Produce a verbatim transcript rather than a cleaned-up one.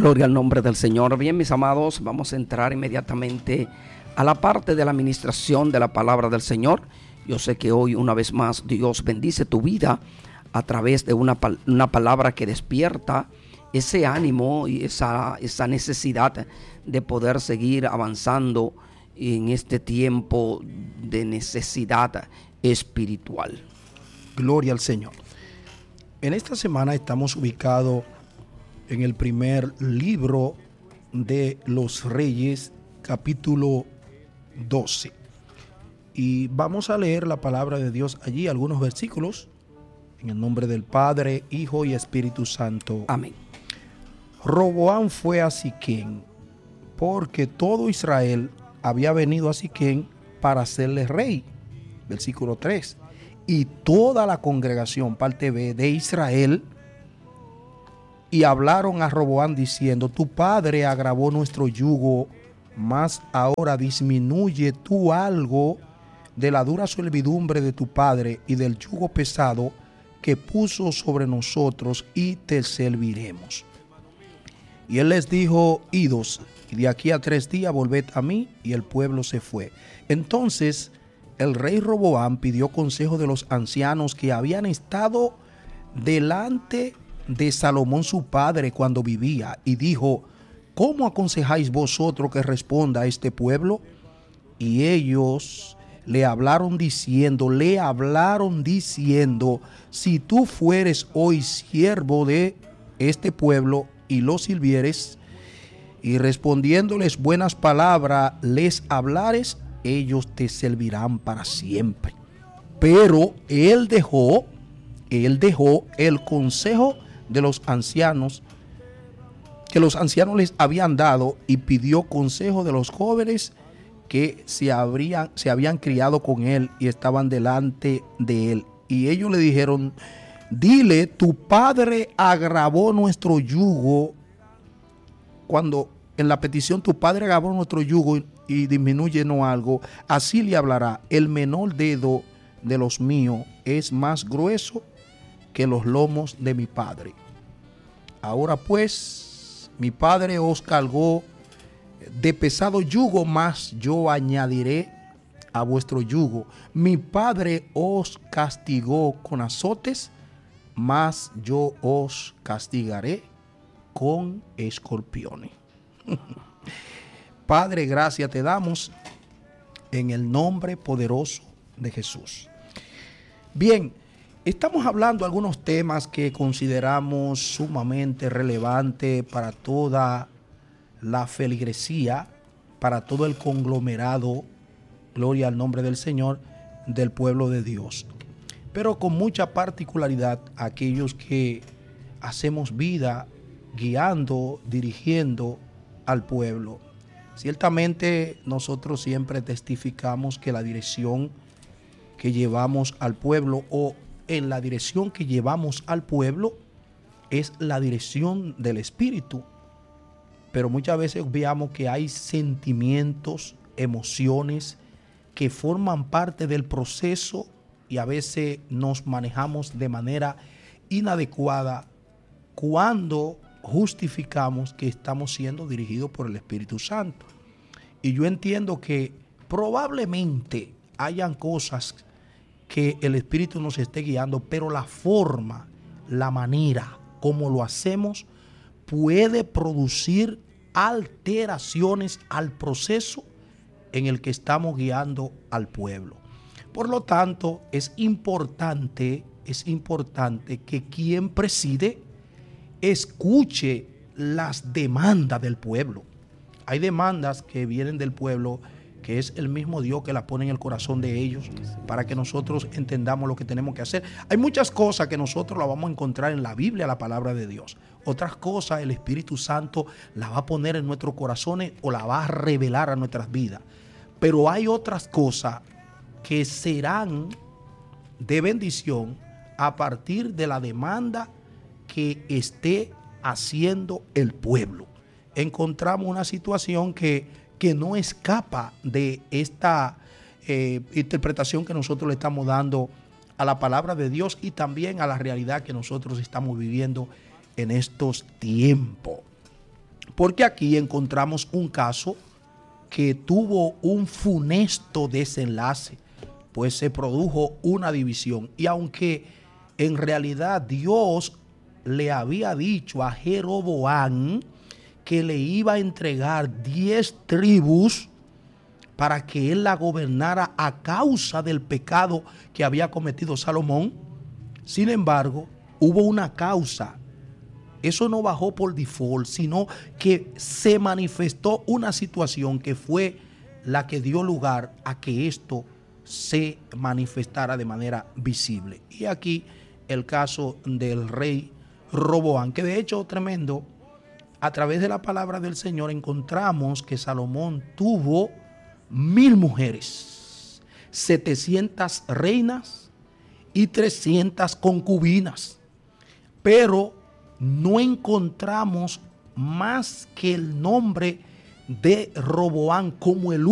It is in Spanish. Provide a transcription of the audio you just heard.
Gloria al nombre del Señor. Bien, mis amados, vamos a entrar inmediatamente a la parte de la administración de la palabra del Señor. Yo sé que hoy, una vez más, Dios bendice tu vida a través de una, una palabra que despierta ese ánimo y esa, esa necesidad de poder seguir avanzando en este tiempo de necesidad espiritual. Gloria al Señor. En esta semana estamos ubicados en el primer libro de los Reyes, capítulo doce. Y vamos a leer la palabra de Dios allí, algunos versículos, en el nombre del Padre, Hijo y Espíritu Santo. Amén. Roboam fue a Siquem, porque todo Israel había venido a Siquem para hacerle rey. Versículo tres. Y toda la congregación, parte B, de Israel, y hablaron a Roboam diciendo: tu padre agravó nuestro yugo, mas ahora disminuye tú algo de la dura servidumbre de tu padre y del yugo pesado que puso sobre nosotros, y te serviremos. Y él les dijo: idos, y de aquí a tres días volved a mí. Y el pueblo se fue. Entonces el rey Roboam pidió consejo de los ancianos que habían estado delante de Salomón su padre cuando vivía, y dijo: ¿cómo aconsejáis vosotros que responda a este pueblo? Y ellos le hablaron diciendo, le hablaron diciendo, si tú fueres hoy siervo de este pueblo y lo sirvieres, y respondiéndoles buenas palabras les hablares, ellos te servirán para siempre. Pero él dejó, él dejó el consejo de los ancianos que los ancianos les habían dado, y pidió consejo de los jóvenes que se, habrían, se habían criado con él y estaban delante de él. Y ellos le dijeron: dile, tu padre agravó nuestro yugo. Cuando en la petición tu padre agravó nuestro yugo y, y disminúyenos algo, así le hablará: el menor dedo de los míos es más grueso que los lomos de mi padre. Ahora pues, mi padre os cargó de pesado yugo, mas yo añadiré a vuestro yugo. Mi padre os castigó con azotes, mas yo os castigaré con escorpiones. Padre, gracias te damos en el nombre poderoso de Jesús. Bien, estamos hablando de algunos temas que consideramos sumamente relevantes para toda la feligresía, para todo el conglomerado, gloria al nombre del Señor, del pueblo de Dios. Pero con mucha particularidad aquellos que hacemos vida guiando, dirigiendo al pueblo. Ciertamente nosotros siempre testificamos que la dirección que llevamos al pueblo, o en la dirección que llevamos al pueblo, es la dirección del Espíritu. Pero muchas veces veamos que hay sentimientos, emociones que forman parte del proceso, y a veces nos manejamos de manera inadecuada cuando justificamos que estamos siendo dirigidos por el Espíritu Santo. Y yo entiendo que probablemente hayan cosas que el Espíritu nos esté guiando, pero la forma, la manera como lo hacemos puede producir alteraciones al proceso en el que estamos guiando al pueblo. Por lo tanto, es importante, es importante que quien preside escuche las demandas del pueblo. Hay demandas que vienen del pueblo, que es el mismo Dios que las pone en el corazón de ellos para que nosotros entendamos lo que tenemos que hacer. Hay muchas cosas que nosotros las vamos a encontrar en la Biblia, la palabra de Dios. Otras cosas el Espíritu Santo las va a poner en nuestros corazones o las va a revelar a nuestras vidas. Pero hay otras cosas que serán de bendición a partir de la demanda que esté haciendo el pueblo. Encontramos una situación que, que no escapa de esta eh, interpretación que nosotros le estamos dando a la palabra de Dios y también a la realidad que nosotros estamos viviendo en estos tiempos. Porque aquí encontramos un caso que tuvo un funesto desenlace, pues se produjo una división. Y aunque en realidad Dios le había dicho a Jeroboam que le iba a entregar diez tribus para que él la gobernara a causa del pecado que había cometido Salomón, sin embargo, hubo una causa. Eso no bajó por default, sino que se manifestó una situación que fue la que dio lugar a que esto se manifestara de manera visible. Y aquí el caso del rey Roboam, que de hecho tremendo, a través de la palabra del Señor encontramos que Salomón tuvo mil mujeres, setecientas reinas y trescientas concubinas, pero no encontramos más que el nombre de Roboam como el